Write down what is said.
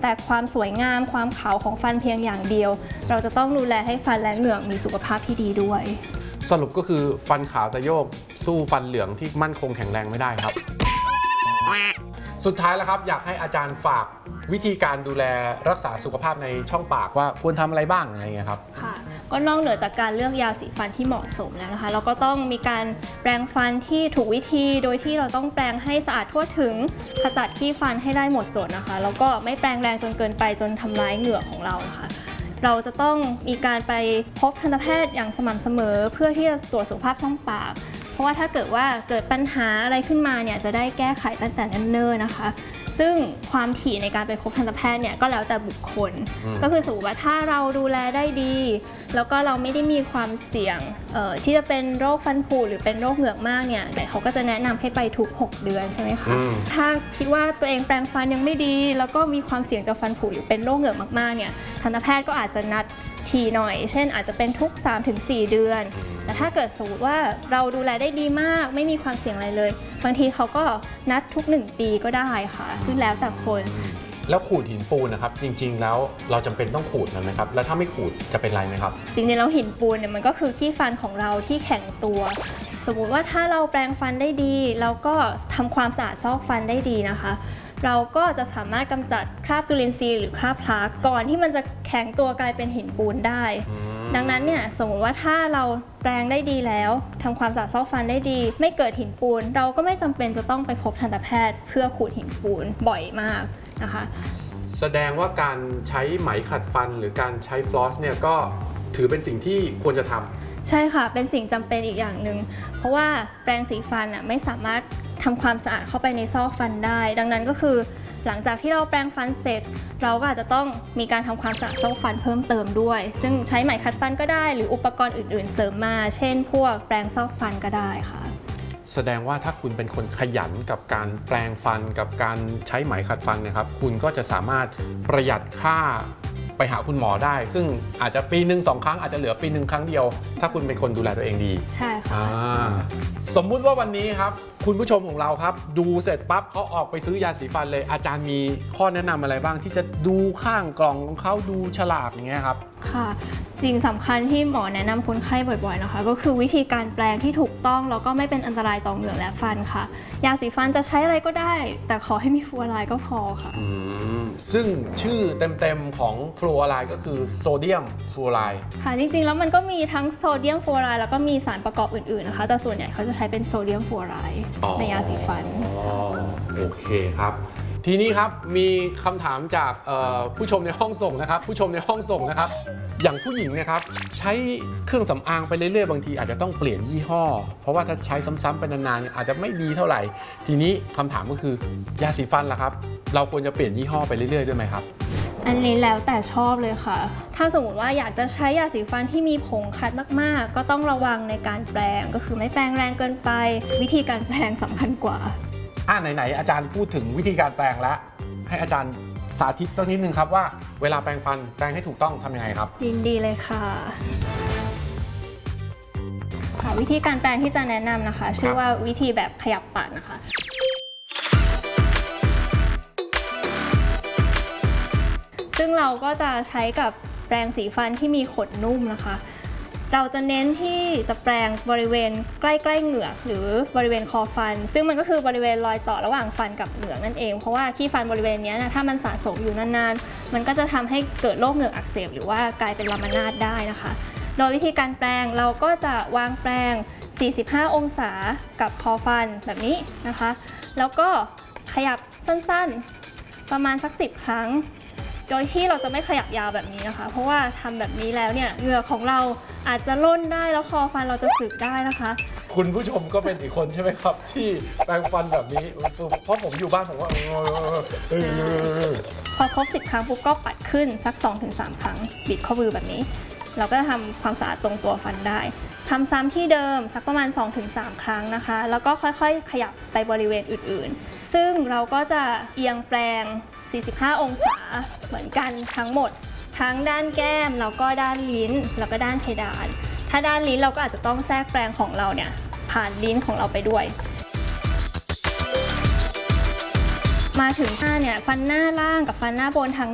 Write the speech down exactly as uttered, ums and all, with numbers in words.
แต่ความสวยงามความขาวของฟันเพียงอย่างเดียวเราจะต้องดูแลให้ฟันและเหงือกมีสุขภาพที่ดีด้วยสรุปก็คือฟันขาวแต่โยกสู้ฟันเหลืองที่มั่นคงแข็งแรงไม่ได้ครับสุดท้ายแล้วครับอยากให้อาจารย์ฝากวิธีการดูแลรักษาสุขภาพในช่องปากว่าควรทำอะไรบ้างอะไรเงี้ยครับค่ะก็นอกเหนือจากการเลือกยาสีฟันที่เหมาะสมแล้วนะคะเราก็ต้องมีการแปรงฟันที่ถูกวิธีโดยที่เราต้องแปรงให้สะอาดทั่วถึงขจัดขี้ฟันให้ได้หมดจดนะคะแล้วก็ไม่แปรงแรงจนเกินไปจนทำร้ายเหงือกของเรานะคะเราจะต้องมีการไปพบทันตแพทย์อย่างสม่ำเสมอเพื่อที่จะตรวจสุขภาพช่องปากเพราะว่าถ้าเกิดว่าเกิดปัญหาอะไรขึ้นมาเนี่ยจะได้แก้ไขตั้งแต่เนิ่นๆนะคะซึ่งความถี่ในการไปพบทันตแพทย์เนี่ยก็แล้วแต่บุคคลก็คือสมมติว่าถ้าเราดูแลได้ดีแล้วก็เราไม่ได้มีความเสี่ยงที่จะเป็นโรคฟันผุหรือเป็นโรคเหงือกมากเนี่ยแต่เขาก็จะแนะนำให้ไปทุกหกเดือนใช่ไหมคะถ้าคิดว่าตัวเองแปรงฟันยังไม่ดีแล้วก็มีความเสี่ยงจะฟันผุหรือเป็นโรคเหงือกมากๆเนี่ยทันตแพทย์ก็อาจจะนัดทีหน่อยเช่นอาจจะเป็นทุก สามถึงสี่ เดือนแต่ถ้าเกิดสมมติว่าเราดูแลได้ดีมากไม่มีความเสี่ยงอะไรเลยบางทีเขาก็นัดทุกหนึ่งปีก็ได้ค่ะซึ่งแล้วแต่คนแล้วขูดหินปูนนะครับจริงๆแล้วเราจำเป็นต้องขูดมันไหมครับแล้วถ้าไม่ขูดจะเป็นไรไหมครับจริงๆแล้วหินปูนเนี่ยมันก็คือขี้ฟันของเราที่แข็งตัวสมมุติว่าถ้าเราแปรงฟันได้ดีเราก็ทำความสะอาดซอกฟันได้ดีนะคะเราก็จะสามารถกำจัดคราบจุลินทรีย์หรือคราบพลาร์กก่อนที่มันจะแข็งตัวกลายเป็นหินปูนได้ดังนั้นเนี่ยสมมติว่าถ้าเราแปรงได้ดีแล้วทำความสะอาดซอกฟันได้ดีไม่เกิดหินปูนเราก็ไม่จำเป็นจะต้องไปพบทันตแพทย์เพื่อขูดหินปูนบ่อยมากนะคะแสดงว่าการใช้ไหมขัดฟันหรือการใช้ฟลอสเนี่ยก็ถือเป็นสิ่งที่ควรจะทำใช่ค่ะเป็นสิ่งจำเป็นอีกอย่างหนึ่งเพราะว่าแปรงสีฟันอ่ะไม่สามารถทำความสะอาดเข้าไปในซอกฟันได้ดังนั้นก็คือหลังจากที่เราแปรงฟันเสร็จเราก็อาจจะต้องมีการทำความสะอาดซอกฟันเพิ่มเติมด้วยซึ่งใช้ไหมขัดฟันก็ได้หรืออุปกรณ์อื่นๆเสริมมาเช่นพวกแปรงซอกฟันก็ได้ค่ะแสดงว่าถ้าคุณเป็นคนขยันกับการแปรงฟันกับการใช้ไหมขัดฟันนะครับคุณก็จะสามารถประหยัดค่าไปหาคุณหมอได้ซึ่งอาจจะปีหนึ่งสองครั้งอาจจะเหลือปีหนึ่งครั้งเดียวถ้าคุณเป็นคนดูแลตัวเองดีใช่ค่ะสมมุติว่าวันนี้ครับคุณผู้ชมของเราครับดูเสร็จปั๊บเขาออกไปซื้อยาสีฟันเลยอาจารย์มีข้อแนะนำอะไรบ้างที่จะดูข้างกล่องของเขาดูฉลากอย่างเงี้ยครับค่ะสิ่งสำคัญที่หมอแนะนำคนไข้บ่อยๆนะคะก็คือวิธีการแปรงที่ถูกต้องแล้วก็ไม่เป็นอันตรายต่อเหงือกและฟันค่ะยาสีฟันจะใช้อะไรก็ได้แต่ขอให้มีฟลูออไรด์ก็พอค่ะซึ่งชื่อเต็มๆของฟลูออไรด์ก็คือโซเดียมฟลูออไรด์ค่ะจริงๆแล้วมันก็มีทั้งโซเดียมฟลูออไรด์แล้วก็มีสารประกอบอื่นๆนะคะแต่ส่วนใหญ่เขาจะใช้เป็นโซเดียมฟลูออไรด์ในยาสีฟันโอเคครับทีนี้ครับมีคำถามจากผู้ชมในห้องส่งนะครับผู้ชมในห้องส่งนะครับอย่างผู้หญิงนะครับใช้เครื่องสำอางไปเรื่อยๆบางทีอาจจะต้องเปลี่ยนยี่ห้อเพราะว่าถ้าใช้ซ้ำๆไปนานๆอาจจะไม่ดีเท่าไหร่ทีนี้คำถามก็คือยาสีฟันล่ะครับเราควรจะเปลี่ยนยี่ห้อไปเรื่อยๆด้วยไหมครับอันนี้แล้วแต่ชอบเลยค่ะถ้าสมมติว่าอยากจะใช้ยาสีฟันที่มีผงขัดมากๆก็ต้องระวังในการแปรงก็คือไม่แปรงแรงเกินไปวิธีการแปรงสำคัญกว่าอ่าไหนๆอาจารย์พูดถึงวิธีการแปรงแล้วให้อาจารย์สาธิตสักนิดนึงครับว่าเวลาแปรงฟันแปรงให้ถูกต้องทำยังไงครับยินดีเลยค่ะค่ะวิธีการแปรงที่จะแนะนำนะคะชื่อว่าวิธีแบบขยับปากนะคะซึ่งเราก็จะใช้กับแปรงสีฟันที่มีขนนุ่มนะคะเราจะเน้นที่จะแปรงบริเวณใกล้ๆเหงือกหรือบริเวณคอฟันซึ่งมันก็คือบริเวณรอยต่อระหว่างฟันกับเหงือกนั่นเองเพราะว่าขี้ฟันบริเวณนี้นะถ้ามันสะสมอยู่นานๆมันก็จะทำให้เกิดโรคเหงือกอักเสบหรือว่ากลายเป็นลามานาดได้นะคะโดยวิธีการแปรงเราก็จะวางแปรงสี่สิบห้าองศากับคอฟันแบบนี้นะคะแล้วก็ขยับสั้นๆประมาณสักสิบครั้งโดยที่เราจะไม่ขยับยาวแบบนี้นะคะเพราะว่าทำแบบนี้แล้วเนี่ยเหงือกของเราอาจจะล่นได้แล้วคอฟันเราจะสึกได้นะคะคุณผู้ชมก็เป็นอีกคนใช่ไหมครับที่แปรงฟันแบบนี้เพราะผมอยู่บ้านผมว่าพอครบสิบครั้งปุ๊บก็ปัดขึ้นสัก สองถึงสาม ครั้งบิดข้อมือแบบนี้เราก็จะทำความสะอาดตรงตัวฟันได้ทำซ้ำที่เดิมสักประมาณ สองถึงสาม ครั้งนะคะแล้วก็ค่อยๆขยับไปบริเวณอื่นๆซึ่งเราก็จะเอียงแปรงสี่สิบห้าองศาเหมือนกันทั้งหมดทั้งด้านแก้มแล้วก็ด้านลิ้นแล้วก็ด้านเพดานถ้าด้านลิ้นเราก็อาจจะต้องแทรกแปรงของเราเนี่ยผ่านลิ้นของเราไปด้วยมาถึงหน้าเนี่ยฟันหน้าล่างกับฟันหน้าบนทั้ง